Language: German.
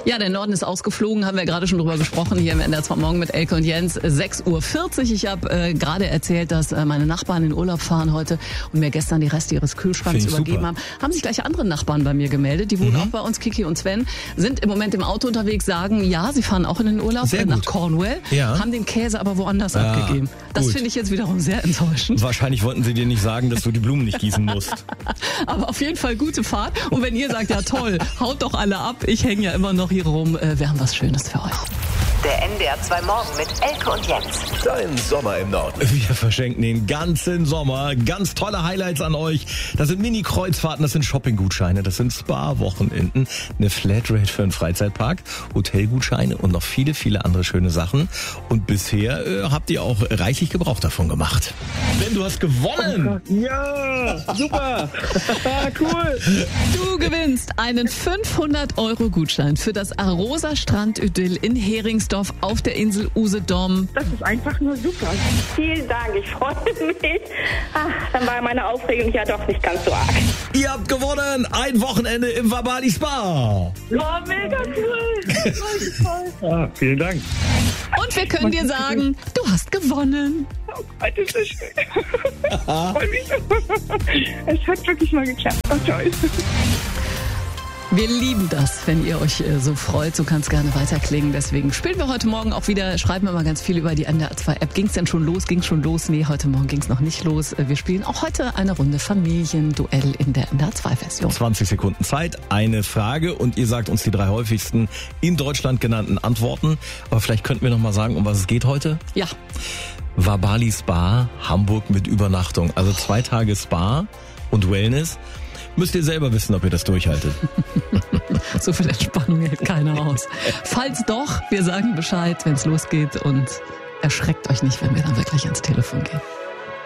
Ja, der Norden ist ausgeflogen, haben wir gerade schon drüber gesprochen, hier im NDR 2 Morgen mit Elke und Jens, 6.40 Uhr. Ich habe gerade erzählt, dass meine Nachbarn in Urlaub fahren heute und mir gestern die Reste ihres Kühlschranks übergeben haben. Haben sich gleich andere Nachbarn bei mir gemeldet, die wohnen auch bei uns, Kiki und Sven, sind im Moment im Auto unterwegs, sagen, ja, sie fahren auch in den Urlaub nach Cornwall, haben den Käse aber woanders abgegeben. Das finde ich jetzt wiederum sehr enttäuschend. Wahrscheinlich wollten sie dir nicht sagen, dass du die Blumen nicht gießen musst. Aber auf jeden Fall gute Fahrt. Und wenn ihr sagt, ja toll, haut doch alle ab, ich hänge ja immer noch hier rum, wir haben was Schönes für euch. Der NDR 2 Morgen mit Elke und Jens. Dein Sommer im Norden. Wir verschenken den ganzen Sommer ganz tolle Highlights an euch. Das sind Mini-Kreuzfahrten, das sind Shoppinggutscheine, das sind Spa-Wochenenden, eine Flatrate für einen Freizeitpark, Hotelgutscheine und noch viele, viele andere schöne Sachen. Und bisher habt ihr auch reichlich Gebrauch davon gemacht. Denn du hast gewonnen! Ja, super! Cool! Du gewinnst einen 500-Euro-Gutschein für das Arosa Strand-Idyll in Heringsdorf auf der Insel Usedom. Das ist einfach nur super. Vielen Dank, ich freue mich. Dann war meine Aufregung ja doch nicht ganz so arg. Ihr habt gewonnen! Ein Wochenende im Vabali Spa! Oh, mega cool! Vielen Dank. Und wir können dir sagen, du hast gewonnen. Oh Gott, das ist schön. Ich freue mich. Es hat wirklich mal geklappt. Oh, toll. Wir lieben das, wenn ihr euch so freut. So kann es gerne weiterklingen. Deswegen spielen wir heute Morgen auch wieder, schreiben wir mal ganz viel über die NDR 2 App. Ging es denn schon los? Ging schon los? Nee, heute Morgen ging es noch nicht los. Wir spielen auch heute eine Runde Familienduell in der NDR 2 Version. 20 Sekunden Zeit, eine Frage und ihr sagt uns die 3 häufigsten in Deutschland genannten Antworten. Aber vielleicht könnten wir noch mal sagen, um was es geht heute? Ja. Vabali Spa, Hamburg mit Übernachtung. Also 2 Tage Spa und Wellness. Müsst ihr selber wissen, ob ihr das durchhaltet. So viel Entspannung hält keiner aus. Falls doch, wir sagen Bescheid, wenn es losgeht und erschreckt euch nicht, wenn wir dann wirklich ans Telefon gehen.